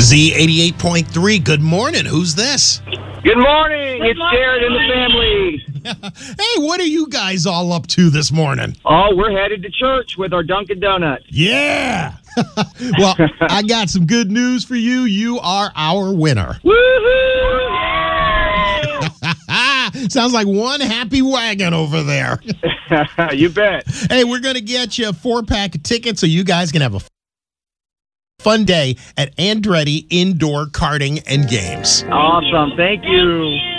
Z88.3, good morning. Who's this? Good morning. It's Jared and the family. Hey, what are you guys all up to this morning? Oh, we're headed to church with our Dunkin' Donuts. Yeah. Well, I got some good news for you. You are our winner. Woohoo! Sounds like one happy wagon over there. You bet. Hey, we're going to get you a 4-pack of tickets so you guys can have a fun day at Andretti Indoor Karting and Games. Awesome. Thank you.